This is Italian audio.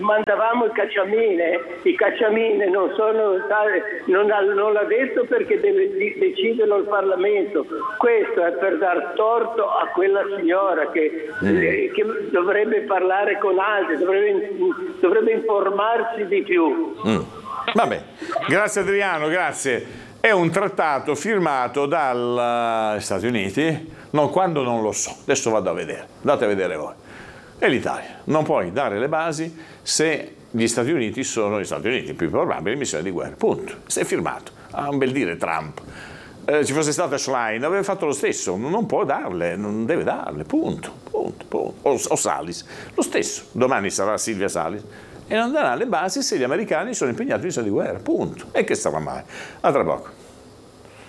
mandavamo i cacciamine non l'ha detto perché deve deciderlo il Parlamento. Questo è per dar torto a quella signora che dovrebbe parlare con altri, dovrebbe informarsi di più. Vabbè, grazie Adriano, grazie. È un trattato firmato dagli Stati Uniti, quando non lo so, adesso vado a vedere, andate a vedere voi. E l'Italia non puoi dare le basi se gli Stati Uniti sono gli Stati Uniti, più probabile missione di guerra, punto. Se è firmato, ha un bel dire Trump. Ci fosse stata Schlein avrebbe fatto lo stesso, non può darle, non deve darle, punto. O Salis, lo stesso, domani sarà Silvia Salis. E non darà le basi se gli americani sono impegnati in missione di guerra, punto. E che sarà mai? A tra poco.